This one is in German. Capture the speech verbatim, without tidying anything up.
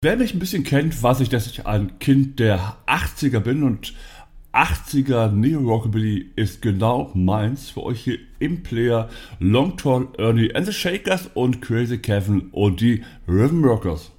Wer mich ein bisschen kennt, weiß ich, dass ich ein Kind der achtziger bin und achtziger Neo-Rockabilly ist genau meins. Für euch hier im Player Long Tall Ernie and the Shakers und Crazy Kevin und die Rhythm Rockers.